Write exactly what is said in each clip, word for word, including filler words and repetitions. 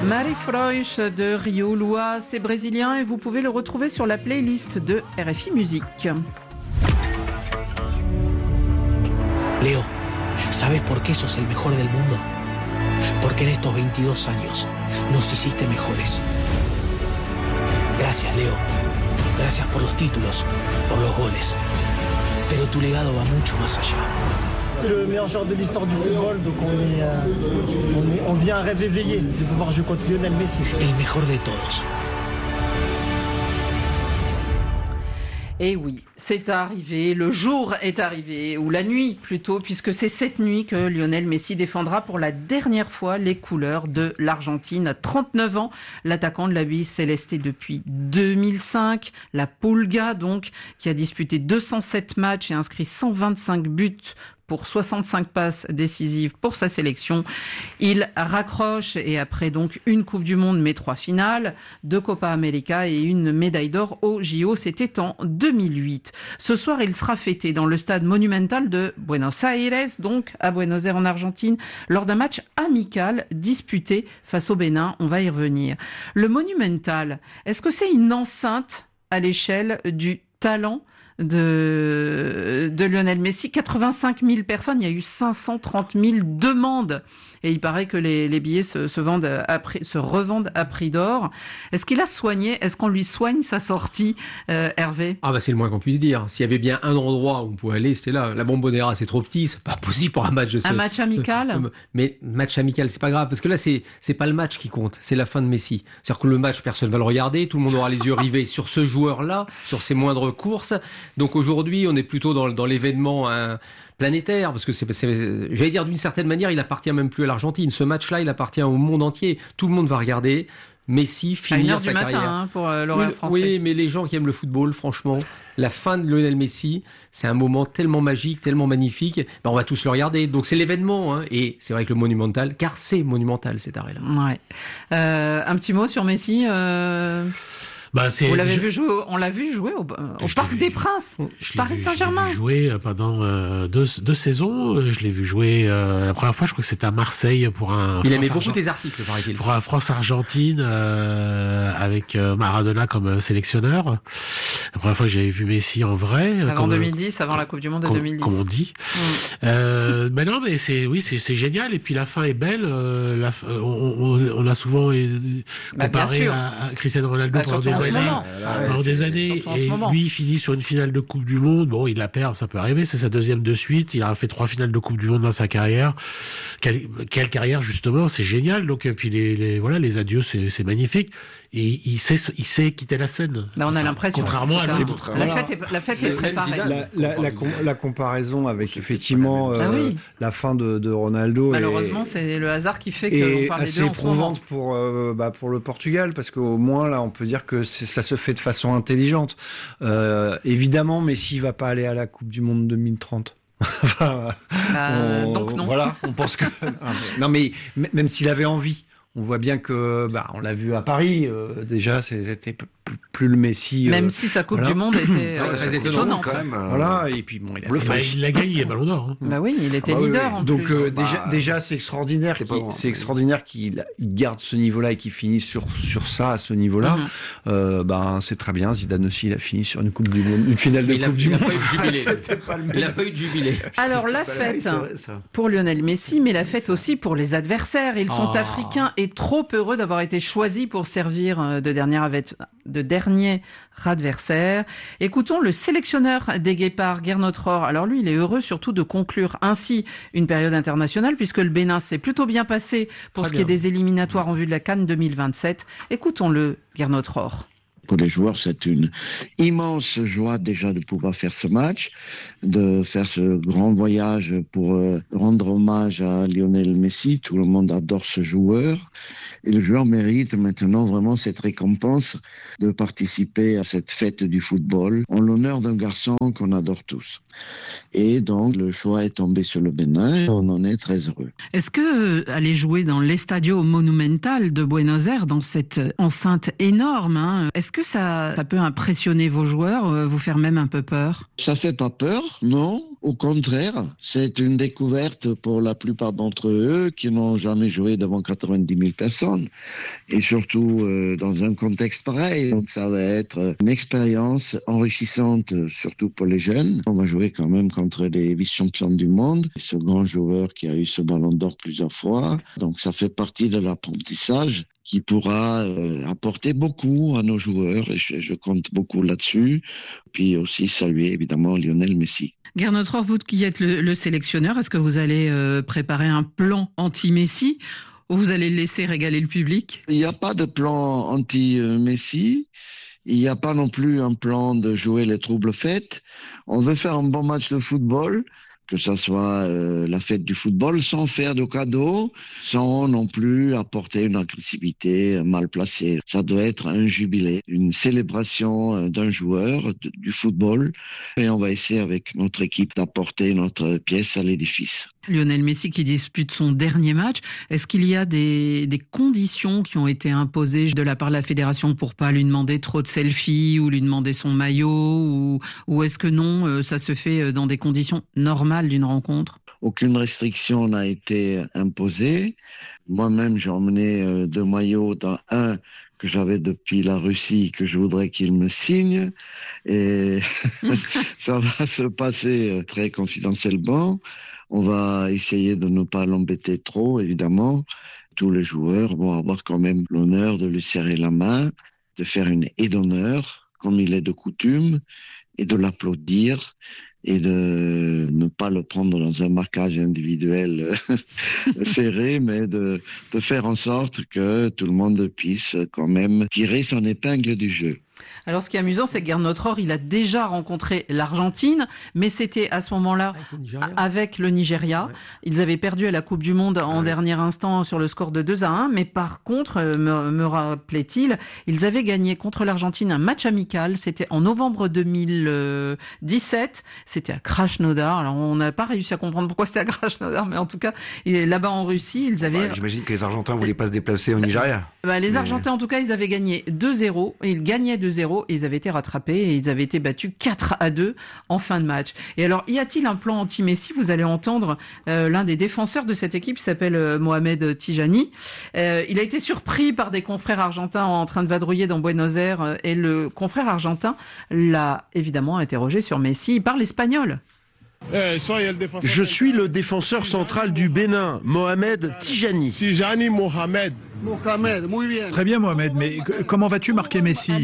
Marie Freuch de Rio Lua, c'est brésilien et vous pouvez le retrouver sur la playlist de R F I Musique. Leo, ¿sabes por qué sos el mejor del mundo? Porque en estos veintidós años nos hiciste mejores. Gracias, Leo. Gracias por los títulos, por los goles. Pero tu legado va mucho más allá. C'est le meilleur joueur de l'histoire du football, donc on, est, euh, on, est, on vient un rêve éveillé de pouvoir jouer contre Lionel Messi. El mejor de todos. Et oui, c'est arrivé, le jour est arrivé, ou la nuit plutôt, puisque c'est cette nuit que Lionel Messi défendra pour la dernière fois les couleurs de l'Argentine. À trente-neuf ans, l'attaquant de la Bise Céleste depuis deux mille cinq, la Pulga donc, qui a disputé deux cent sept matchs et inscrit cent vingt-cinq buts pour soixante-cinq passes décisives pour sa sélection. Il raccroche et après donc une Coupe du Monde mais trois finales, deux Copa América et une médaille d'or au J O, c'était en deux mille huit. Ce soir, il sera fêté dans le stade Monumental de Buenos Aires, donc à Buenos Aires en Argentine, lors d'un match amical disputé face au Bénin. On va y revenir. Le Monumental, est-ce que c'est une enceinte à l'échelle du talent de, de Lionel Messi? quatre-vingt-cinq mille personnes, il y a eu cinq cent trente mille demandes. Et il paraît que les, les billets se, se, vendent à prix, se revendent à prix d'or. Est-ce qu'il a soigné, est-ce qu'on lui soigne sa sortie, euh, Hervé? Ah bah c'est le moins qu'on puisse dire. S'il y avait bien un endroit où on pouvait aller, c'était là. La Bombonera, c'est trop petit, c'est pas possible pour un match de ce... Un match amical? Mais match amical, c'est pas grave, parce que là, c'est, c'est pas le match qui compte, c'est la fin de Messi. C'est-à-dire que le match, personne va le regarder, tout le monde aura les yeux rivés sur ce joueur-là, sur ses moindres courses. Donc aujourd'hui, on est plutôt dans, dans l'événement... Hein, planétaire, parce que c'est, c'est, j'allais dire d'une certaine manière, il appartient même plus à l'Argentine. Ce match-là, il appartient au monde entier. Tout le monde va regarder Messi finir sa carrière. À une heure du matin, hein, pour euh, l'horaire oui, français. Oui, mais les gens qui aiment le football, franchement, la fin de Lionel Messi, c'est un moment tellement magique, tellement magnifique. Ben, on va tous le regarder. Donc c'est l'événement, hein, et c'est vrai que le Monumental, car c'est monumental cet arrêt-là. Ouais. Euh, un petit mot sur Messi. Euh... Bah, c'est, Vous l'avez je... vu jouer, on l'a vu jouer au, au Parc des Princes, je Paris vu, Saint-Germain. Je l'ai vu jouer pendant euh, deux, deux saisons. Je l'ai vu jouer euh, la première fois, je crois que c'était à Marseille pour un. Il aimait beaucoup tes articles, paraît-il. Pour un France-Argentine euh, avec euh, Maradona comme sélectionneur. La première fois que j'avais vu Messi en vrai. Avant comme, deux mille dix, avant la Coupe du Monde de comme, deux mille dix. Comme on dit. Mm. Euh, mais non, mais c'est oui, c'est, c'est génial. Et puis la fin est belle. Euh, la, on, on, on a souvent bah, comparé à, à Cristiano Ronaldo bah, pendant des années. Pendant Ouais, des années, et lui il finit sur une finale de Coupe du Monde. Bon, il la perd, ça peut arriver, c'est sa deuxième de suite. Il a fait trois finales de Coupe du Monde dans sa carrière. Quelle, quelle carrière justement, c'est génial. Donc et puis les, les voilà, les adieux, c'est, c'est magnifique. Et il sait, il sait quitter la scène. Là, on a l'impression. Contrairement à la, la fête est, la fête est préparée. La, la, la, com- la comparaison avec effectivement euh, ah oui. la fin de, de Ronaldo. Malheureusement, est, c'est le hasard qui fait qu'on parle des deux en ce moment. C'est éprouvante pour euh, bah, pour le Portugal parce qu'au moins là, on peut dire que c'est, ça se fait de façon intelligente. Euh, évidemment, Messi va pas aller à la Coupe du Monde deux mille trente. euh, on, donc non. Voilà, on pense que non mais même s'il avait envie. On voit bien que, bah, on l'a vu à Paris, euh, déjà, c'était plus, plus le Messi. Même euh, si sa Coupe voilà. du Monde était ouais, très étonnante. Quand même, euh... Voilà, et puis bon, il a, bah, il a gagné, il a Ballon d'Or. Hein. Bah oui, il était ah, leader oui, oui. en Donc, plus. Euh, bah, déjà, déjà, c'est extraordinaire, qu'il, bon, c'est extraordinaire qu'il garde ce niveau-là et qu'il finisse sur, sur ça, à ce niveau-là. Mm-hmm. Euh, ben, c'est très bien. Zidane aussi, il a fini sur une Coupe du Monde, une finale de il Coupe a, du il Monde. A pas eu de jubilé. Il n'a pas eu de jubilé. Alors, la fête pour Lionel Messi, mais la fête aussi pour les adversaires. Ils sont oh. africains et trop heureux d'avoir été choisis pour servir de dernier, de dernier adversaire. Écoutons le sélectionneur des Guépards, Gernot Rohr. Alors lui, il est heureux surtout de conclure ainsi une période internationale puisque le Bénin s'est plutôt bien passé pour Très ce bien. qui est des éliminatoires en vue de la CAN deux mille vingt-sept. Écoutons-le, Gernot Rohr. Pour les joueurs, c'est une immense joie déjà de pouvoir faire ce match, de faire ce grand voyage pour rendre hommage à Lionel Messi. Tout le monde adore ce joueur. Et le joueur mérite maintenant vraiment cette récompense de participer à cette fête du football en l'honneur d'un garçon qu'on adore tous. Et donc, le choix est tombé sur le Bénin et on en est très heureux. Est-ce que aller jouer dans l'Estadio Monumental de Buenos Aires, dans cette enceinte énorme, hein, est-ce que ça, ça peut impressionner vos joueurs, vous faire même un peu peur? Ça fait pas peur, non. Au contraire, c'est une découverte pour la plupart d'entre eux qui n'ont jamais joué devant quatre-vingt-dix mille personnes. Et surtout euh, dans un contexte pareil. Donc ça va être une expérience enrichissante, surtout pour les jeunes. On va jouer quand même contre des vice-champions du monde. Ce grand joueur qui a eu ce ballon d'or plusieurs fois. Donc ça fait partie de l'apprentissage qui pourra euh, apporter beaucoup à nos joueurs. Et je, je compte beaucoup là-dessus. Puis aussi saluer évidemment Lionel Messi. Gernot Rohr, vous qui êtes le, le sélectionneur, est-ce que vous allez euh, préparer un plan anti-Messi ou vous allez le laisser régaler le public? Il n'y a pas de plan anti-Messi. Il n'y a pas non plus un plan de jouer les troubles fêtes. On veut faire un bon match de football, que ça soit euh, la fête du football, sans faire de cadeaux, sans non plus apporter une agressivité mal placée. Ça doit être un jubilé, une célébration d'un joueur de, du football. Et on va essayer avec notre équipe d'apporter notre pièce à l'édifice. Lionel Messi qui dispute son dernier match, est-ce qu'il y a des, des conditions qui ont été imposées de la part de la fédération pour pas lui demander trop de selfies ou lui demander son maillot ou, ou est-ce que non, ça se fait dans des conditions normales d'une rencontre? Aucune restriction n'a été imposée. Moi-même, j'ai emmené deux maillots, dans un que j'avais depuis la Russie, que je voudrais qu'il me signe. Et ça va se passer très confidentiellement. On va essayer de ne pas l'embêter trop, évidemment. Tous les joueurs vont avoir quand même l'honneur de lui serrer la main, de faire une haie d'honneur, comme il est de coutume, et de l'applaudir, et de ne pas le prendre dans un marquage individuel serré, mais de, de faire en sorte que tout le monde puisse quand même tirer son épingle du jeu. Alors, ce qui est amusant, c'est que Gernot Rohr, il a déjà rencontré l'Argentine, mais c'était à ce moment-là avec le Nigeria. Ouais. Ils avaient perdu à la Coupe du Monde en ouais. dernier instant sur le score de deux à un, mais par contre, me, me rappelait-il, ils avaient gagné contre l'Argentine un match amical. C'était en novembre deux mille dix-sept. C'était à Krasnodar. Alors, on n'a pas réussi à comprendre pourquoi c'était à Krasnodar, mais en tout cas, là-bas en Russie, ils avaient... Bah, j'imagine que les Argentins ne voulaient pas se déplacer au Nigeria. Bah, les mais... Argentins, en tout cas, ils avaient gagné deux zéro, et ils gagnaient deux zéro, et ils avaient été rattrapés, et ils avaient été battus quatre à deux en fin de match. Et alors, y a-t-il un plan anti-Messi? Vous allez entendre euh, l'un des défenseurs de cette équipe, qui s'appelle euh, Mohamed Tijani. Euh, il a été surpris par des confrères argentins en train de vadrouiller dans Buenos Aires, euh, et le confrère argentin l'a évidemment interrogé sur Messi. Il parle espagnol. Je suis le défenseur central du Bénin, Mohamed Tijani. Tijani Mohamed. Très bien Mohamed, mais comment vas-tu marquer Messi?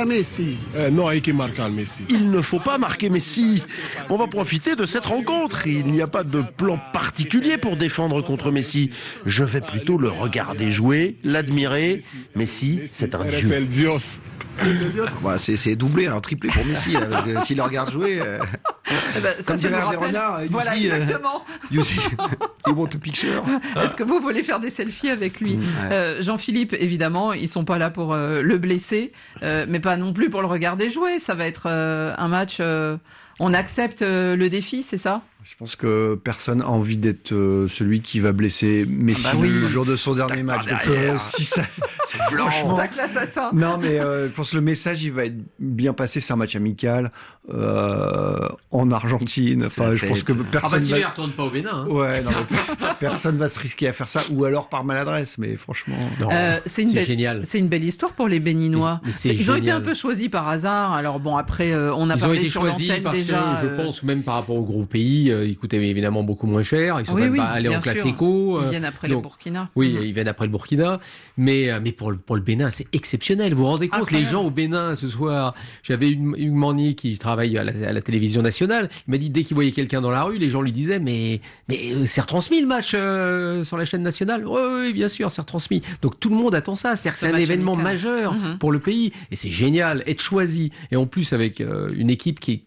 Il ne faut pas marquer Messi. On va profiter de cette rencontre. Il n'y a pas de plan particulier pour défendre contre Messi. Je vais plutôt le regarder jouer, l'admirer. Messi, c'est un dieu. Bah, c'est, c'est doublé, alors triplé pour Messi, là, parce que s'il le regarde jouer, euh, eh ben, ça, comme dirait Hervé Renard, voilà, see, exactement. Uh, you, see, you want a picture. Est-ce que vous voulez faire des selfies avec lui? mmh, ouais. euh, Jean-Philippe, évidemment, ils sont pas là pour euh, le blesser, euh, mais pas non plus pour le regarder jouer. Ça va être euh, un match. Euh, on accepte euh, le défi, c'est ça? Je pense que personne n'a envie d'être euh, celui qui va blesser Messi bah oui. le jour de son dernier match. Donc, euh, si ça, c'est franchement. Tac l'assassin. Non, mais euh, je pense que le message, il va être bien passé. C'est un match amical euh, en Argentine. Enfin, je pense que personne. Ah bah s'il va... ne retourne pas au Bénin. Hein. Ouais, non, personne va se risquer à faire ça, ou alors par maladresse. Mais franchement, non, euh, c'est, une c'est belle, génial. C'est une belle histoire pour les Béninois. Mais, mais c'est Ils génial. ont été un peu choisis par hasard. Alors bon, après, euh, on a Ils parlé sur l'antenne parce déjà. Que, je euh... pense même par rapport aux gros pays. Euh, ils coûtaient évidemment beaucoup moins cher. Ils sont oui, même oui, pas allés en Classico. Ils viennent après donc, le Burkina. Oui, mmh. ils viennent après le Burkina. Mais, mais pour, le, pour le Bénin, c'est exceptionnel. Vous vous rendez compte, Incroyable. Les gens au Bénin ce soir. J'avais Hugues Morny qui travaille à la, à la télévision nationale. Il m'a dit dès qu'il voyait quelqu'un dans la rue, les gens lui disaient mais, mais euh, c'est retransmis le match euh, sur la chaîne nationale. Oui, oui, bien sûr, c'est retransmis. Donc tout le monde attend ça. C'est-à-dire que c'est un événement amical. majeur mmh. pour le pays. Et c'est génial, être choisi. Et en plus avec euh, une équipe qui, qui a pris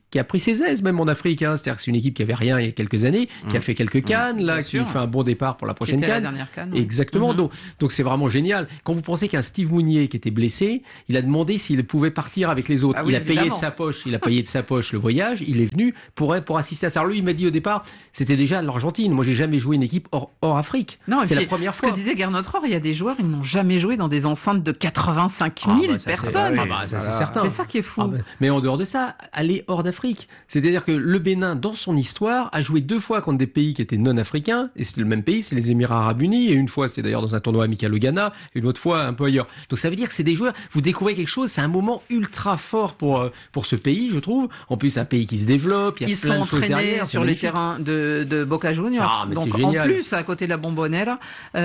ses aises même en Afrique. Hein. C'est-à-dire que c'est une équipe qui avait rien il y a quelques années, mmh. qui a fait quelques cannes, mmh. là, Bien qui sûr. fait un bon départ pour la prochaine canne. La dernière canne. Exactement. Mmh. Donc, donc c'est vraiment génial. Quand vous pensez qu'un Steve Mounier qui était blessé, il a demandé s'il pouvait partir avec les autres. Ah oui, il a évidemment. payé de sa poche. Il a payé de sa poche le voyage. Il est venu pour pour assister à ça. Alors lui, il m'a dit au départ, c'était déjà l'Argentine. Moi, j'ai jamais joué une équipe hors, hors Afrique. Non, c'est puis, la première ce fois. Ce que disait Gernot Rohr, il y a des joueurs, ils n'ont jamais joué dans des enceintes de quatre-vingt-cinq mille ah bah ça, personnes. Ah bah, ça, c'est certain. C'est ça qui est fou. Ah bah, mais en dehors de ça, aller hors d'Afrique. C'est-à-dire que le Bénin, dans son histoire, a joué deux fois contre des pays qui étaient non africains. Et c'était le même pays, c'est les Émirats Arabes Unis. Et une fois, c'était d'ailleurs dans un tournoi amical au Ghana. Et une autre fois, un peu ailleurs. Donc ça veut dire que c'est des joueurs, vous découvrez quelque chose, c'est un moment ultra fort pour, pour ce pays, je trouve. En plus, un pays qui se développe, il y a Ils plein sont de choses derrière. Sur les terrains de, de Boca Juniors. Ah, mais donc c'est en génial. plus, à côté de la Bombonera,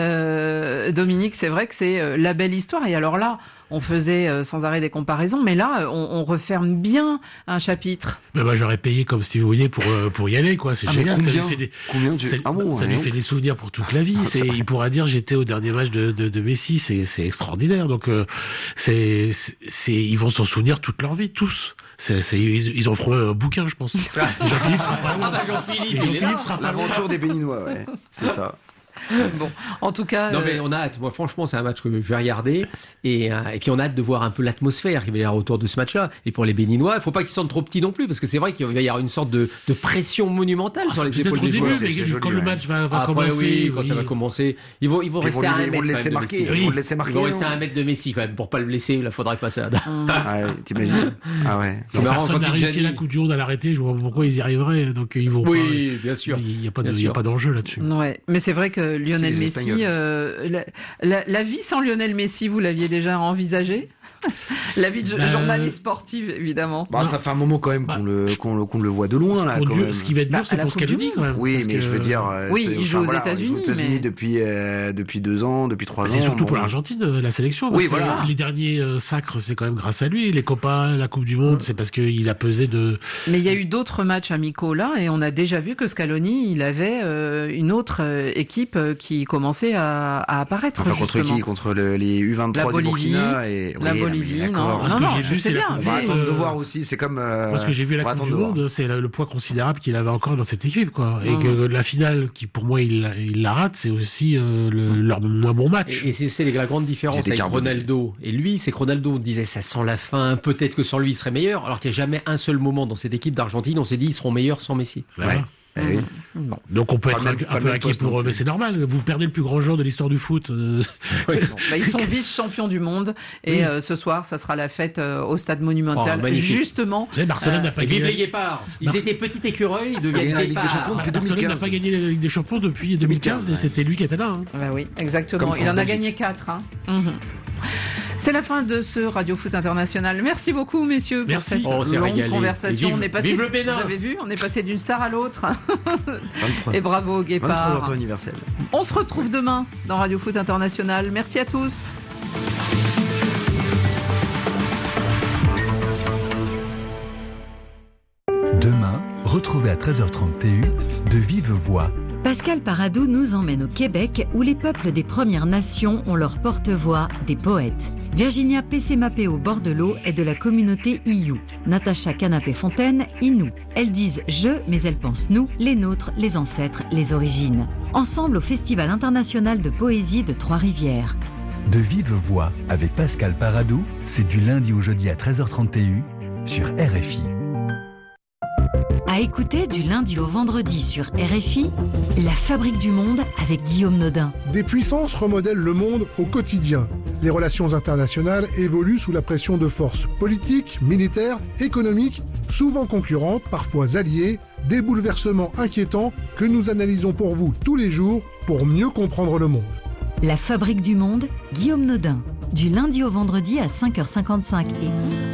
euh, Dominique, c'est vrai que c'est euh, la belle histoire. Et alors là, on faisait euh, sans arrêt des comparaisons, mais là, on, on referme bien un chapitre. Mais bah, j'aurais payé comme Steve Mounier pour euh, pour y aller, quoi. C'est ah, génial. Combien, ça lui fait des, combien tu... ça, ah bon, ça ouais, lui non. fait des souvenirs pour toute la vie. Ah, c'est, il pourra dire j'étais au dernier match de de, de Messi. C'est c'est extraordinaire. Donc euh, c'est, c'est c'est ils vont s'en souvenir toute leur vie, tous. C'est, c'est, ils, ils en feront un bouquin, je pense. Jean-Philippe sera pas loin. Ah bah Jean-Philippe, Jean-Philippe sera pas loin. L'aventure des Béninois, ouais. C'est ça. Bon, en tout cas. Non, euh... mais on a hâte. Moi, franchement, c'est un match que je vais regarder. Et, euh, et puis, on a hâte de voir un peu l'atmosphère qui va y avoir autour de ce match-là. Et pour les Béninois, il faut pas qu'ils se sentent trop petits non plus, parce que c'est vrai qu'il va y avoir une sorte de, de pression monumentale ah, sur les épaules des début, joueurs. Mais c'est joli, quand ouais. le match va, va Après, commencer. Oui, quand oui. ça va commencer. Ils vont, ils vont rester vont à un ils mètre. Vont le laisser marquer. Oui. Ils vont le laisser marquer. Ils vont rester à un mètre de Messi, quand même, pour pas le blesser. Il faudrait pas ça. Ah ouais, t'imagines? Ah ouais. C'est marrant. Personne n'a réussi la Coupe du Monde à l'arrêter. Je vois pas pourquoi ils y arriveraient. Donc, ils vont. Oui, bien sûr. Il y a pas de, il y a pas d'enjeu là-dessus. Ouais. Mais c'est vrai que Lionel Messi, euh, la, la, la vie sans Lionel Messi, vous l'aviez déjà envisagé? La vie de bah, journaliste sportive, évidemment. Bah, ça fait un moment quand même bah, qu'on le, qu'on le, qu'on le voit de loin, là. Quand Dieu, même. Ce qui va être dur, bah, c'est pour Scaloni, quand même. Oui, mais que... je veux dire. Oui, il joue aux voilà, États-Unis. Il joue aux États-Unis mais... depuis, euh, depuis deux ans, depuis trois bah, ans. C'est surtout bon. pour l'Argentine, la sélection. Oui, voilà. Les derniers euh, sacres, c'est quand même grâce à lui. Les Copas, la Coupe du Monde, c'est parce qu'il a pesé de. Mais il y a eu d'autres matchs amicaux là, et on a déjà vu que Scaloni, il avait euh, une autre euh, équipe qui commençait à, à apparaître. Enfin, contre qui? Contre le, les U vingt-trois du Burkina et la oui, Bolivie. Non, non, non, non je sais bien. On va attendre de voir aussi. C'est comme. Moi, ce que j'ai vu à la Coupe du Monde, c'est le poids considérable qu'il avait encore dans cette équipe, quoi. Et que la finale, qui pour moi il, il la rate, c'est aussi euh, le, leur moins bon match. Et, et c'est, c'est la grande différence avec Ronaldo et lui, c'est que Ronaldo disait ça sent la fin, peut-être que sans lui il serait meilleur, alors qu'il n'y a jamais un seul moment dans cette équipe d'Argentine on s'est dit ils seront meilleurs sans Messi. Ouais. ouais. Eh oui. Bon. Donc on peut être un, un peu inquiet pour eux, mais c'est normal. Vous perdez le plus grand joueur de l'histoire du foot. Euh... Oui. Bah, ils sont vice-champions du monde et oui. euh, ce soir, ça sera la fête euh, au Stade Monumental. Oh, justement. Vous savez, Barcelone euh, n'a pas gagné. Vive les Guépards. Ils Barce... étaient petits écureuils, ils deviennent la Ligue des Champions depuis deux mille quinze. Barcelone n'a pas gagné la Ligue des Champions depuis deux mille quinze, deux mille quinze et ouais. C'était lui qui était là. Hein. Bah oui, exactement. Il en a gagné quatre. Hein. Mm-hmm. C'est la fin de ce Radio Foot International. Merci beaucoup, messieurs, Merci. pour cette oh, longue régalé. conversation. Vive, on est passé, vive le Bénin. vous avez vu, on est passé d'une star à l'autre. Et bravo, Guépard. On se retrouve demain dans Radio Foot International. Merci à tous. Demain, retrouvez à treize heures trente T U de Vive Voix. Pascal Paradou nous emmène au Québec où les peuples des Premières Nations ont leur porte-voix, des poètes. Virginia Pessemapeo-Bordelot est de la communauté Iyu. Natacha Canapé-Fontaine, Innu. Elles disent « je », mais elles pensent « nous », les nôtres, les ancêtres, les origines. Ensemble au Festival international de poésie de Trois-Rivières. De Vive Voix avec Pascal Paradou, c'est du lundi au jeudi à treize heures trente T U sur R F I. À écouter du lundi au vendredi sur R F I, La Fabrique du Monde avec Guillaume Nodin. Des puissances remodèlent le monde au quotidien. Les relations internationales évoluent sous la pression de forces politiques, militaires, économiques, souvent concurrentes, parfois alliées, des bouleversements inquiétants que nous analysons pour vous tous les jours pour mieux comprendre le monde. La Fabrique du Monde, Guillaume Nodin. Du lundi au vendredi à cinq heures cinquante-cinq et